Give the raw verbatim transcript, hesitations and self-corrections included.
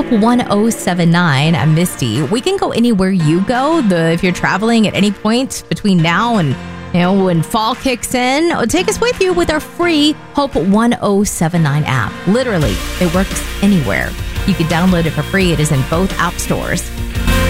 Hope one oh seven nine. I'm Misty. We can go anywhere you go. The if you're traveling at any point between now and you know when fall kicks in, take us with you with our free Hope one oh seven nine app. Literally, it works anywhere. You can download it for free. It is in both app stores.